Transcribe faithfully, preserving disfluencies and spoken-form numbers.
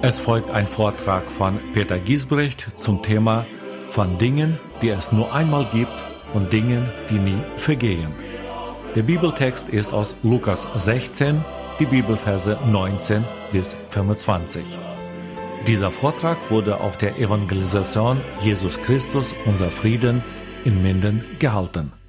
Es folgt ein Vortrag von Peter Giesbrecht zum Thema von Dingen, die es nur einmal gibt und Dingen, die nie vergehen. Der Bibeltext ist aus Lukas sechzehn, die Bibelverse neunzehn bis fünfundzwanzig. Dieser Vortrag wurde auf der Evangelisation Jesus Christus, unser Frieden, in Minden gehalten.